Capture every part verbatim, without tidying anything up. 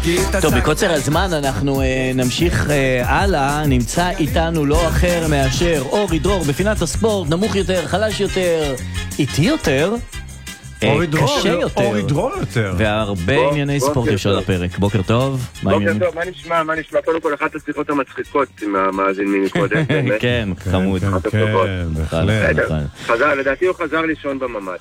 טוב, בקוצר הזמן אנחנו אה, נמשיך אה, הלאה. נמצא איתנו לא אחר מאשר אורי דרור בפינת הספורט, נמוך יותר, חלש יותר, איטי יותר, אה, קשה יותר, אורי דרור יותר, והרבה ענייני ספורט יש על הפרק. בוקר טוב. בוקר טוב, מה נשמע? מה נשמע? קודם כל, אחת השיחות המצחיקות עם המאזינים מקודם. כן, חמוד. חזר, לדעתי הוא חזר לישון בממ"ד.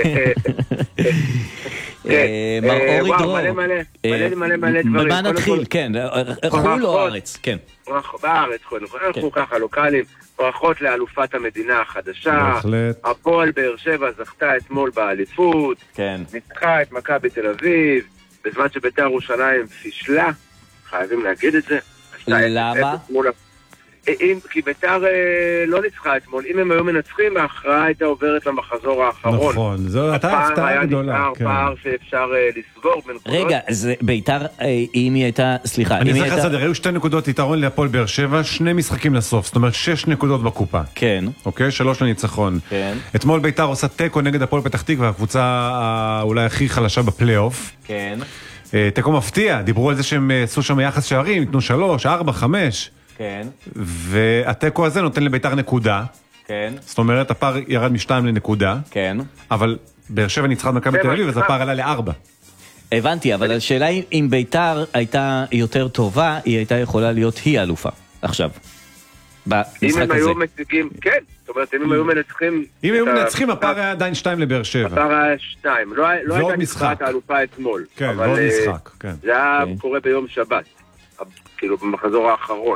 מר אורי דרור, מלא מלא, מלא מלא מלא דברים. מה נתחיל? כן, חול או ארץ? כן. בארץ, אנחנו ככה לוקלים. ברכות לאלופת המדינה החדשה. הפועל באר שבע זכתה אתמול באליפות. ניצחה את מכבי תל אביב, בזמן שבית"ר ירושלים פישלה. חייבים להגיד את זה. למה? אם, כי בית"ר לא ניצחה אתמול, אם הם היו מנצחים, ההכרעה הייתה עוברת למחזור האחרון. נכון, זו הייתה הפתעה גדולה. הפער היה נשאר פער שאפשר לסגור בין נקודות. רגע, אז בית"ר, אם היא הייתה, סליחה, אני צריך לסדר, היו שתי נקודות יתרון להפועל באר שבע, שני משחקים לסוף, זאת אומרת שש נקודות בקופה. כן. אוקיי, שלוש לניצחון. כן. אתמול בית"ר עושה טקו נגד הפועל פתח תקווה, הקבוצה אולי הכי חלשה בפלייאוף. כן. טקו מפתיע, דיברו על זה שהם עשו שם יחס שערים, ייתנו שלוש, ארבע, חמש. כן. והטקו הזה נותן לבית"ר נקודה. כן. זאת אומרת, הפער ירד משתיים לנקודה. כן. אבל באר שבע ניצחה את מכבי תל אביב, אז הפער עלה לארבע. הבנתי, אבל השאלה אם בית"ר הייתה יותר טובה, היא הייתה יכולה להיות היא אלופה. עכשיו. אם הם היו מציגים, כן. זאת אומרת, אם הם היו מנצחים... אם היו מנצחים, הפער היה עדיין שתיים לבאר שבע. הפער היה שתיים. לא הייתה נצחת האלופה אתמול. כן, ועוד משחק. זה היה קורה ביום שבת. כאילו במחזור האחרון.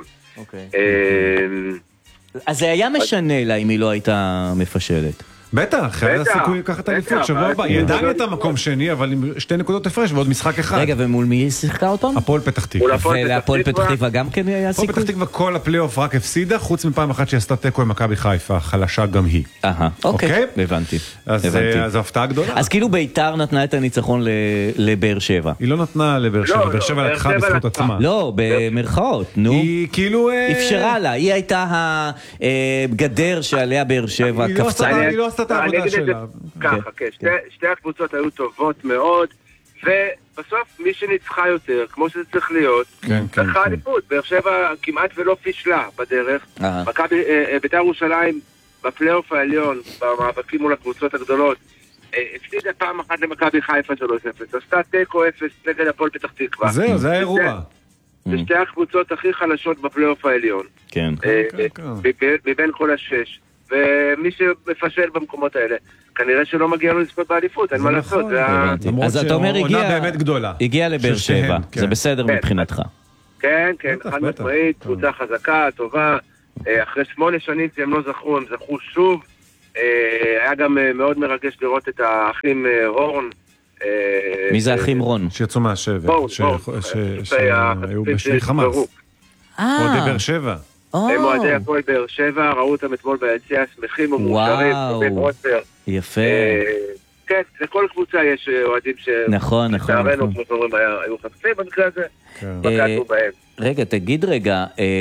אז זה היה משנה לה אם היא לא הייתה מפשלת. בטח, היה סיכוי לקחת את האליפות שבוע הבא. היא עדיין הייתה מקום שני, אבל עם שתי נקודות הפרש ועוד משחק אחד. רגע, ומול מי היא שיחקה עוד פעם? הפועל פתח תקווה. ולהפועל פתח תקווה גם כן היה סיכוי? הפועל פתח תקווה כל הפלייאוף רק הפסידה, חוץ מפעם אחת שעשתה תיקו עם מכבי חיפה, חלשה גם היא. אהה, אוקיי, הבנתי. אז זו הפתעה גדולה. אז כאילו בית"ר נתנה את הניצחון לבאר שבע. היא לא נתנה לבאר שבע, באר שבע לקחה בזכות עצמה. לא, במרכאות, נו. היא כאילו... אפשרה לה, היא הייתה הגדר שעליה באר שבע קפצה. היא לא עשתה את העבודה שלה. ככה, כן, שתי הקבוצות היו טובות מאוד, ובסוף מי שניצחה יותר, כמו שזה צריך להיות, לקחה אליפות. באר שבע כמעט ולא פישלה בדרך. בית"ר ירושלים בפלייאוף העליון, במאבקים מול הקבוצות הגדולות, הפסידה פעם אחת למכבי חיפה שלוש אפס, עשתה תיקו אפס נגד הפועל פתח תקווה. זהו, זה האירוע. זה שתי הקבוצות הכי חלשות בפלייאוף העליון. כן. מבין כל השש. ומי שמפשל במקומות האלה, כנראה שלא מגיע לו לזכות באליפות, אין מה לעשות. אז אתה אומר, הגיע לבאר שבע, זה בסדר מבחינתך. כן, כן, חד משמעית, קבוצה חזקה, טובה, אחרי שמונה שנים שהם לא זכו, הם זכו שוב, היה גם מאוד מרגש לראות את האחים הורן. מי זה האחים רון? שיצאו מהשבר, שהיו בשביל חמאס. אוהדי באר שבע. הם אוהדי הפועל באר שבע, ראו אותם אתמול ביציע, שמחים ומאושרים, יפה. כן, לכל קבוצה יש אוהדים נכון, נכון. שלצערנו, כמו שאומרים, היו חטופים במקרה הזה, בקענו בהם. רגע, תגיד רגע,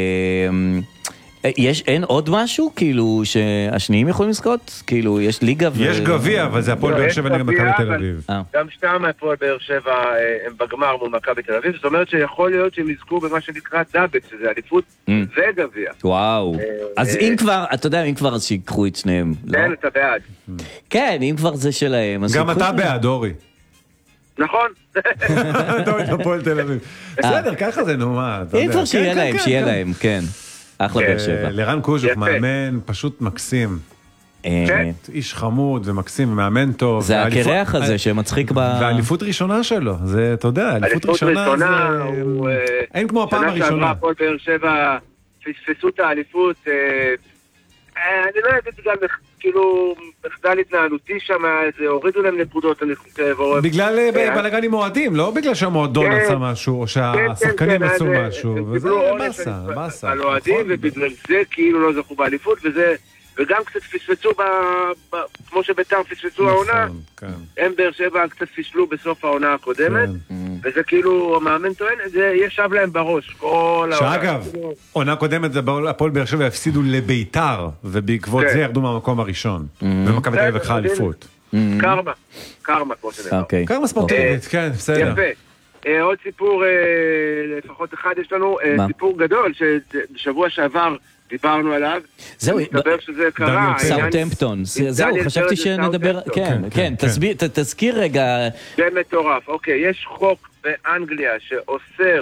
יש, אין עוד משהו? כאילו, שהשניים יכולים לזכות? כאילו, יש ליגה ו... יש גביע, אבל זה הפועל באר שבע נגד מכבי תל אביב. גם שתם הפועל באר שבע הם בגמר מול מכבי תל אביב, זאת אומרת שיכול להיות שהם יזכו במה שנקרא דאבל, שזה אליפות וגביע. וואו. אז אם כבר, אתה יודע, אם כבר, אז שיקחו את שניהם. כן, אתה בעד. כן, אם כבר זה שלהם. גם אתה בעד, אורי. נכון. אתה בעד הפועל תל אביב. בסדר, ככה זה, נו, מה. אם כבר שיהיה להם, שיהיה להם, כן. אחלה באר שבע. לרן קוז'וק, מאמן פשוט מקסים. איש חמוד ומקסים ומאמן טוב. זה הקרח הזה שמצחיק ב... והאליפות ראשונה שלו, זה, אתה יודע, אליפות ראשונה זה... אין כמו הפעם הראשונה. שנה שעברה הפועל באר שבע פספסו את האליפות, אני לא יודעת גם כאילו מחדל התנהלותי שם, הורידו להם נקודות. בגלל בלגנים מועדים, לא בגלל שהמועדון עשה משהו, או שהשחקנים עשו משהו, וזה באסה, באסה. על אוהדים, ובגלל זה כאילו לא זכו באליפות, וזה... וגם קצת פספסו, כמו שבית"ר פספסו העונה, הם באר שבע קצת פסלו בסוף העונה הקודמת, וזה כאילו, המאמן טוען, זה ישב להם בראש, כל העונה. שאגב, עונה קודמת, הפועל באר שבע הפסידו לבית"ר, ובעקבות זה ירדו מהמקום הראשון, ומכבי תל אביב לקחה אליפות. קרמה, קרמה כמו שנאמר. קרמה ספורטיבית, כן, בסדר. יפה. עוד סיפור, לפחות אחד יש לנו, סיפור גדול, שבשבוע שעבר דיברנו עליו. זהו, מסתבר שזה קרה. סאוטהמפטון. זהו, חשבתי שנדבר, כן, כן, תזכיר רגע. זה מטורף. אוקיי, יש חוק באנגליה שאוסר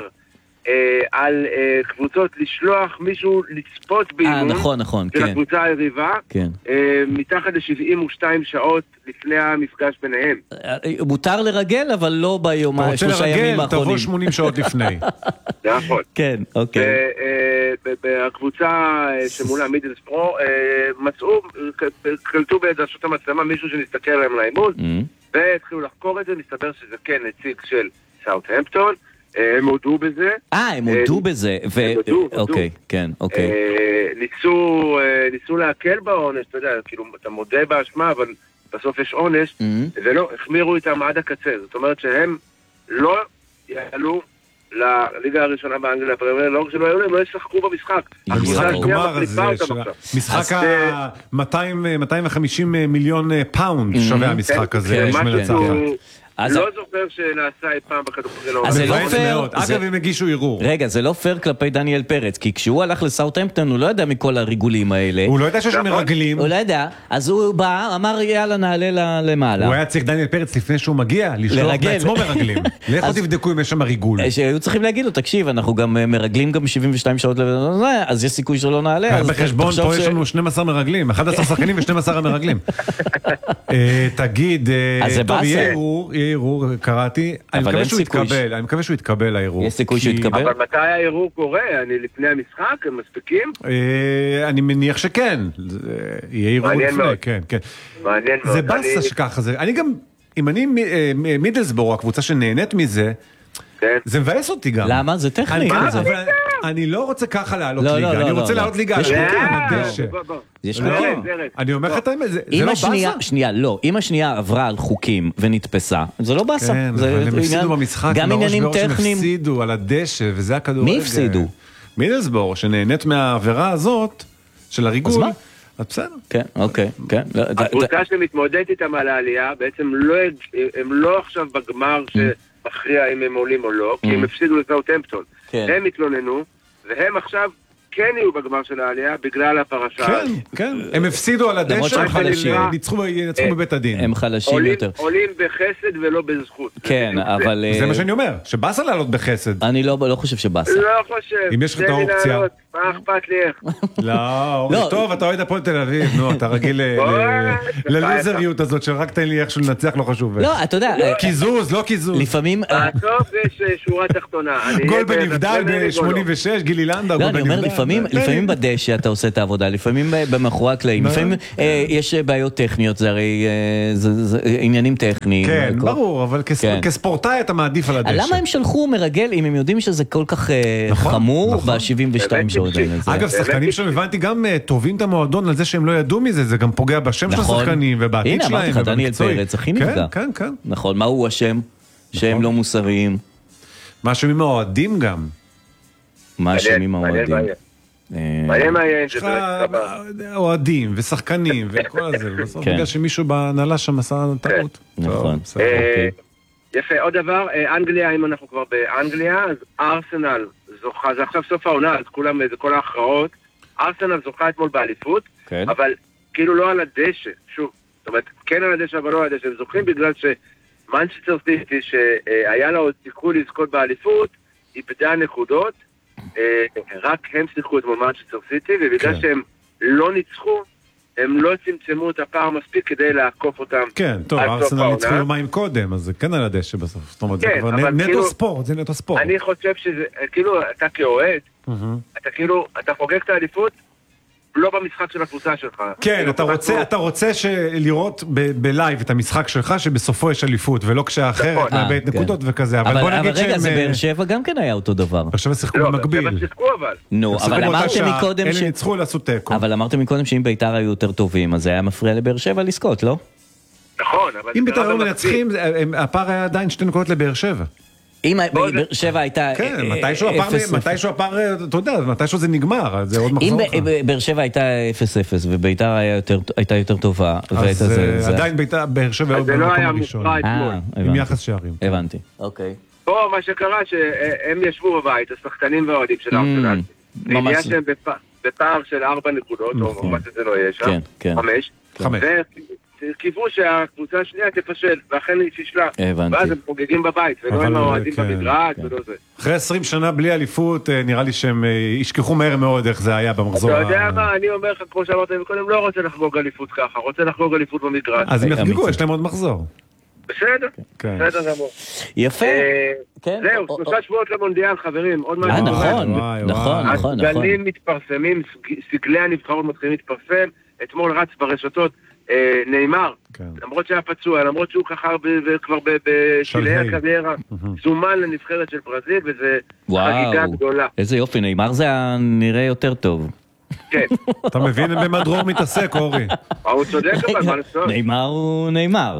על קבוצות לשלוח מישהו לצפות באימון. נכון, נכון, כן. של הקבוצה היריבה. כן. מתחת ל-שבעים ושתיים שעות לפני המפגש ביניהם. מותר לרגל, אבל לא ביום, שלושה ימים האחרונים. אתה רוצה לרגל, תבוא שמונים שעות לפני. נכון. כן, אוקיי. בקבוצה שמולה מידלסבורו, מצאו, קלטו בעדשות המצלמה מישהו שנסתכל להם לאימון, והתחילו לחקור את זה, מסתבר שזה כן נציג של סאות'המפטון, הם הודו בזה. אה, הם הודו בזה. הם הודו, הודו. אוקיי, כן, אוקיי. ניסו, ניסו להקל בעונש, אתה יודע, כאילו, אתה מודה באשמה, אבל בסוף יש עונש, ולא, החמירו איתם עד הקצה. זאת אומרת שהם לא יעלו לליגה הראשונה באנגליה, לא רק שלא יעלו, הם לא ישחקו במשחק. המשחק הגמר הזה, משחק ה-מאתיים וחמישים מיליון פאונד שווה המשחק הזה. לא זוכר שנעשה אי פעם בכדורגל. אז זה לא פייר. אגב, הם הגישו ערעור. רגע, זה לא פייר כלפי דניאל פרץ, כי כשהוא הלך לסאות'המפטון, הוא לא ידע מכל הריגולים האלה. הוא לא ידע שיש מרגלים. הוא לא ידע, אז הוא בא, אמר יאללה נעלה למעלה. הוא היה צריך דניאל פרץ לפני שהוא מגיע, לשלוח בעצמו מרגלים. לכו תבדקו אם יש שם ריגול. היו צריכים להגיד לו, תקשיב, אנחנו גם מרגלים גם שבעים ושתיים שעות, אז יש סיכוי שלא נעלה. בחשבון פה יש לנו שנים עשר מרגלים, אחד עשר שחקנים ו-שנים עשר מרגלים. תגיד, טוב, יהיה ערעור, קראתי, אני מקווה שהוא יתקבל, אני מקווה שהוא יתקבל לערעור. יש סיכוי שהוא יתקבל? אבל מתי הערעור קורה? אני לפני המשחק, הם מספיקים? אני מניח שכן, יהיה ערעור לפני, כן, כן. מעניין מאוד. זה בסה שככה, אני גם, אם אני מידלסבורו, הקבוצה שנהנית מזה, זה מבאס אותי גם. למה? זה טכני. אני לא רוצה ככה לעלות ליגה, אני רוצה לעלות ליגה. יש חוקים. יש חוקים. אני אומר לך את האמת, זה לא בסה? שנייה, לא. אם השנייה עברה על חוקים ונתפסה, זה לא בסה. כן, אבל הם הפסידו במשחק, גם עניינים טכניים. הם הפסידו על הדשא, וזה הכדורגל. מי הפסידו? מידלסבורו, שנהנית מהעבירה הזאת, של הריגול. אז בסדר. כן, אוקיי, כן. הקבוצה שמתמודדת איתם על העלייה, בעצם הם לא עכשיו בגמר מכריע אם הם עולים או לא, כי הם הפסידו לסאות'המפטון. הם התלוננו, והם עכשיו כן יהיו בגמר של העלייה בגלל הפרשה. כן, כן. הם הפסידו על הדשא, הם ניצחו בבית הדין. הם חלשים יותר. עולים בחסד ולא בזכות. כן, אבל... זה מה שאני אומר, שבאסה לעלות בחסד. אני לא חושב שבאסה. לא חושב. אם יש לך את האופציה. מה אכפת לי איך? לא, טוב, אתה אוהד הפועל תל אביב, נו, אתה רגיל ללוזריות הזאת, שרק תן לי איכשהו לנצח, לא חשוב. לא, אתה יודע... קיזוז, לא קיזוז. לפעמים... בסוף יש שורה תחתונה. גול בנבדל ב-שמונים ושש, גילי לנדה, גול בנבדל. לפעמים בדשא אתה עושה את העבודה, לפעמים במאחורי הקלעים, לפעמים יש בעיות טכניות, זה הרי עניינים טכניים. כן, ברור, אבל כספורטאי אתה מעדיף על הדשא. למה הם שלחו מרגל אם הם יודעים שזה כל כך חמור ב-שבעים ושתיים שעות? אגב, שחקנים שם הבנתי גם טובים את המועדון על זה שהם לא ידעו מזה, זה גם פוגע בשם של השחקנים ובעתיד שלהם. הנה, אמרתי לך, דניאל פרץ הכי נפגע. כן, כן. נכון, מה הוא השם? שהם לא מוסריים. מה השם עם האוהדים גם? מה השם עם האוהדים? מעניין מעניין. יש לך אוהדים ושחקנים וכל הזה, בסוף בגלל שמישהו בהנהלה שם עשה טעות. נכון. יפה, עוד דבר, אנגליה, אם אנחנו כבר באנגליה, אז ארסנל זוכה, זה עכשיו סוף העונה, אז כולם, זה כל ההכרעות, ארסנל זוכה אתמול באליפות, אבל כאילו לא על הדשא, שוב, זאת אומרת, כן על הדשא, אבל לא על הדשא, הם זוכים בגלל שמנצ'סטר סיטי, שהיה לה עוד סיכוי לזכות באליפות, איבדה נקודות, רק הם שיחקו אתמול מנצ'סטר סיטי, ובגלל שהם לא ניצחו, הם לא צמצמו את הפער מספיק כדי לעקוף אותם. כן, טוב, ארסנל ניצחו יומיים קודם, אז זה כן על הדשא בסוף. זאת אומרת, זה כבר נטו ספורט, זה נטו ספורט. אני חושב שזה, כאילו, אתה כאוהד, אתה כאילו, אתה חוגג את האליפות, לא במשחק של הקבוצה שלך. כן, אתה רוצה לראות בלייב את המשחק שלך, שבסופו יש אליפות, ולא כשהאחר מאבד נקודות וכזה. אבל רגע, זה באר שבע גם כן היה אותו דבר. באר שבע שיחקו במקביל. באר שבע שיחקו אבל. נו, אבל אמרתם מקודם ש... אלה ניצחו לעשו תיקו. אבל אמרתם מקודם שאם ביתר היו יותר טובים, אז זה היה מפריע לבאר שבע לזכות, לא? נכון, אבל... אם ביתר היו מנצחים, הפער היה עדיין שתי נקודות לבאר שבע. אם באר שבע הייתה... כן, מתישהו הפער, אתה יודע, מתישהו זה נגמר, זה עוד מחזור לך. אם באר שבע הייתה אפס אפס, וביתר הייתה יותר טובה, אז עדיין באר שבע אז זה לא היה מופרע אתמול. עם יחס שערים. הבנתי. אוקיי. פה מה שקרה שהם ישבו בבית, השחקנים והאוהדים של ארסנל. והגיע שהם בפער של ארבע נקודות, או מה שזה לא יהיה שם, חמש. חמש. קיוו שהקבוצה השנייה תפשל, ואכן היא פישלה. ואז הם חוגגים בבית, ולא הם האוהדים במדרג, ולא זה. אחרי עשרים שנה בלי אליפות, נראה לי שהם ישכחו מהר מאוד איך זה היה במחזור. אתה יודע מה, אני אומר לך, כמו שאמרת קודם, לא רוצה לחגוג אליפות ככה, רוצה לחגוג אליפות במדרג. אז הם יחגגו, יש להם עוד מחזור. בסדר, בסדר גמור. יפה. זהו, שלושה שבועות למונדיאל, חברים, עוד מעט. נכון, נכון, נכון. הסגלים מתפרסמים, סגלי הנבחרות מתחילים להתפרסם, אתמול רץ ברשתות נאמר, למרות שהיה פצוע, למרות שהוא ככה כבר בשלהי הקריירה, זומן לנבחרת של ברזיל, וזה חגיגה גדולה. איזה יופי, נאמר זה נראה יותר טוב. כן. אתה מבין במה דרור מתעסק, אורי? הוא צודק אבל, מה לעשות? נאמר הוא נאמר.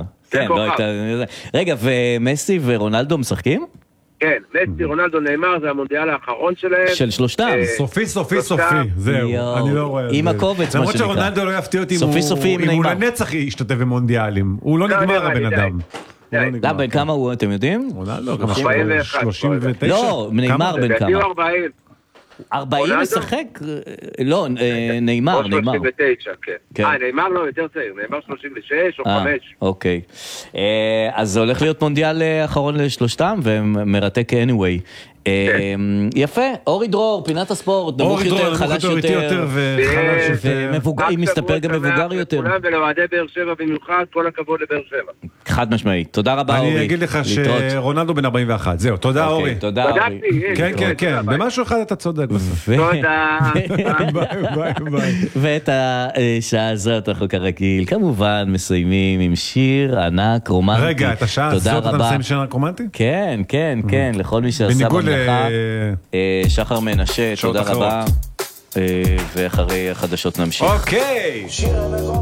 רגע, ומסי ורונלדו משחקים? כן, מסי, רונלדו, נאמר, זה המונדיאל האחרון שלהם. של שלושתם. סופי, סופי, סופי. זהו, אני לא רואה את זה. עם הקובץ, מה שנקרא. למרות שרונלדו לא יפתיע אותי אם הוא לנצח ישתתף במונדיאלים. הוא לא נגמר הבן אדם. למה, בן כמה הוא, אתם יודעים? רונלדו, שלושים ותשע. לא, נאמר בן כמה. ארבעים. ארבעים משחק? לא, נאמר, נאמר. שלושים ותשע, כן. אה, נאמר לא, יותר צעיר, נאמר שלושים ושש או חמש. אוקיי. אז זה הולך להיות מונדיאל אחרון לשלושתם, ומרתק anyway. יפה, אורי דרור, פינת הספורט, נמוך יותר, חלש יותר, אם מסתפר גם מבוגר יותר. ולוועדי באר שבע במיוחד, כל הכבוד לבאר שבע. חד משמעית, תודה רבה אורי. אני אגיד לך שרונלדו בן ארבעים ואחת, זהו, תודה אורי. תודה אורי. כן, כן, כן, במשהו אחד אתה צודק. תודה. ביי, ביי. ואת השעה הזאת אנחנו כרגיל, כמובן מסיימים עם שיר ענק רומנטי. רגע, את השעה הזאת אתה מסיים שיר ענק רומנטי? כן, כן, כן, לכל מי שעשה במלאכה. שחר מנשה, תודה רבה, ואחרי החדשות נמשיך. אוקיי.